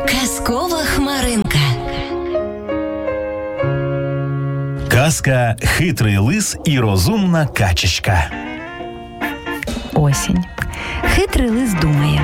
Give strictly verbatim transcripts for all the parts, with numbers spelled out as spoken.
Казкова хмаринка. Казка «Хитрий лис і розумна качечка». Осінь. Хитрий лис думає: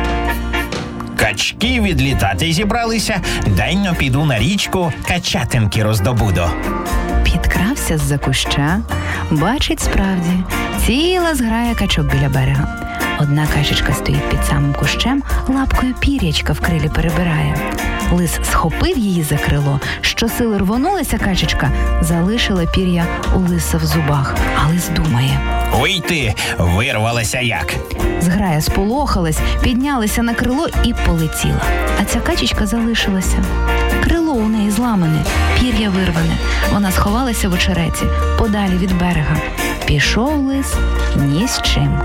Качки відлітати зібралися, дай-но піду на річку, качатинки роздобуду. підкрався з-за куща, бачить справді, ціла зграя качок біля берега. Одна качечка стоїть під самим кущем, лапкою пір'ячка в крилі перебирає. Лис схопив її за крило, щосили рвонулася качечка, залишила пір'я у лиса в зубах. А лис думає: Ой ти, вирвалася як. Зграя сполохалась, піднялася на крило і полетіла. А ця качечка залишилася. Крило у неї зламане, пір'я вирване. Вона сховалася в очереті, подалі від берега. Пішов лис ні з чим.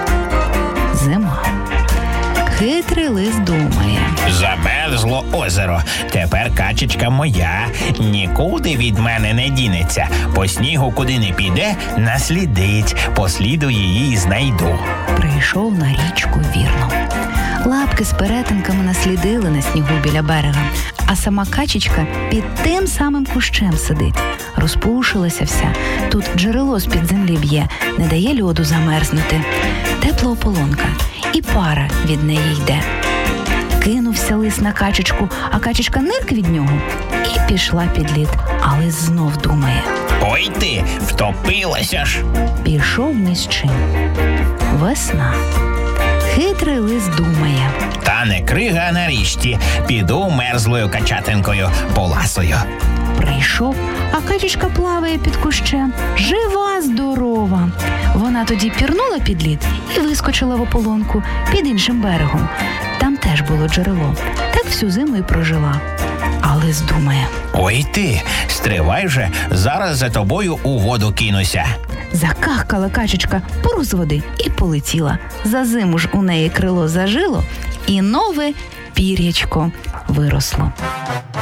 Зима. Хитрий лис думає: Замерзло озеро, тепер качечка моя, нікуди від мене не дінеться. По снігу куди не піде, наслідить, по сліду її знайду. Прийшов на річку вірно. Лапки з перетинками наслідили на снігу біля берега, а сама качечка під тим самим кущем сидить. Розпушилася вся, тут джерело з-під землі б'є, не дає льоду замерзнути. Тепла ополонка, і пара від неї йде. Кинувся лис на качечку, а качечка нирк від нього і пішла під лід. А лис знов думає: Ой ти, втопилася ж. пішов ні з чим. Весна. Хитрий лис думає: Та не крига на річці, піду мерзлою качатинкою поласою. Прийшов, а качечка плаває під кущем. Жива, здорова. Вона тоді пірнула під лід і вискочила в ополонку під іншим берегом. Там теж було джерело. Так всю зиму і прожила. А лис думає: Ой ти, стривай же, зараз за тобою у воду кинуся. закахкала качечка пору з води і полетіла. За зиму ж у неї крило зажило, і нове пір'ячко виросло.